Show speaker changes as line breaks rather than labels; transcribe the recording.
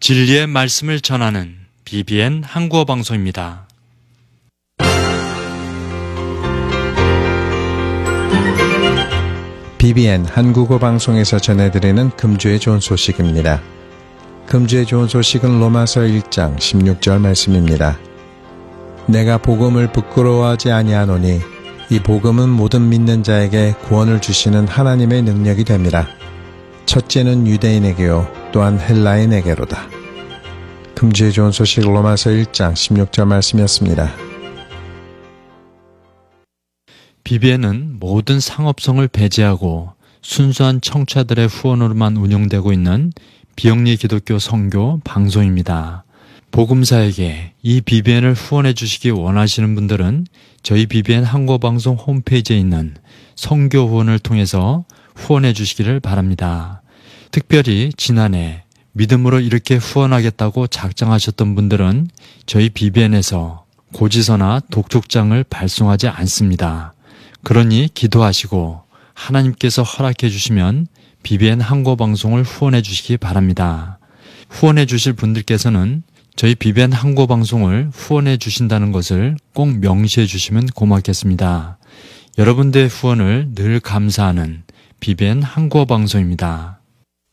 진리의 말씀을 전하는 BBN 한국어 방송입니다.
BBN 한국어 방송에서 전해드리는 금주의 좋은 소식입니다. 금주의 좋은 소식은 로마서 1장 16절 말씀입니다. 내가 복음을 부끄러워하지 아니하노니 이 복음은 모든 믿는 자에게 구원을 주시는 하나님의 능력이 됩니다. 첫째는 유대인에게요 또한 헬라인에게로다. 금주의 좋은 소식 로마서 1장 16절 말씀이었습니다.
BBN은 모든 상업성을 배제하고 순수한 청취자들의 후원으로만 운영되고 있는 비영리 기독교 선교 방송입니다. 복음사에게 이 BBN을 후원해 주시기 원하시는 분들은 저희 BBN 한국어 방송 홈페이지에 있는 선교 후원을 통해서 후원해 주시기를 바랍니다. 특별히 지난해 믿음으로 이렇게 후원하겠다고 작정하셨던 분들은 저희 BBN에서 고지서나 독촉장을 발송하지 않습니다. 그러니 기도하시고 하나님께서 허락해 주시면 BBN 한국어 방송을 후원해 주시기 바랍니다. 후원해 주실 분들께서는 저희 BBN 한국어 방송을 후원해 주신다는 것을 꼭 명시해 주시면 고맙겠습니다. 여러분들의 후원을 늘 감사하는 BBN 한국어 방송입니다.